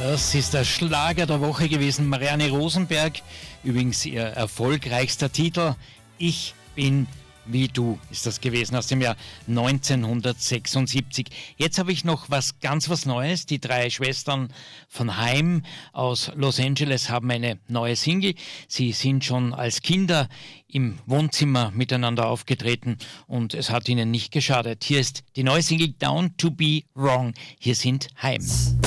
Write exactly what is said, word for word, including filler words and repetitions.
Das ist der Schlager der Woche gewesen. Marianne Rosenberg, übrigens ihr erfolgreichster Titel, Ich bin wie du, ist das gewesen, aus dem Jahr neunzehnhundertsechsundsiebzig. Jetzt habe ich noch was ganz was Neues. Die drei Schwestern von Haim aus Los Angeles haben eine neue Single. Sie sind schon als Kinder im Wohnzimmer miteinander aufgetreten und es hat ihnen nicht geschadet. Hier ist die neue Single Down to be Wrong. Hier sind Haim.